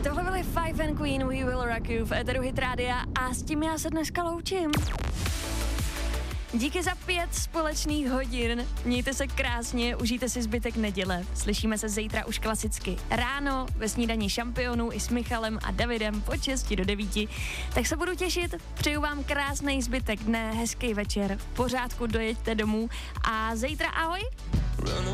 Tohle byly Five and Queen, We Will Rock You v éteru Hit Rádia a s tím já se dneska loučím. Díky za 5 společných hodin. Mějte se krásně, užijte si zbytek neděle. Slyšíme se zítra už klasicky ráno ve snídani šampionů i s Michalem a Davidem od 6 do 9. Tak se budu těšit, přeju vám krásný zbytek dne, hezký večer, v pořádku dojeďte domů a zítra ahoj.